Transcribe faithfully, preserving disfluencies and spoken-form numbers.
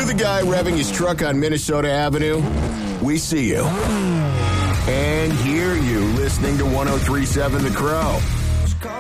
you the guy revving his truck on Minnesota Avenue? We see you. And hear you listening to one oh three point seven The Crow.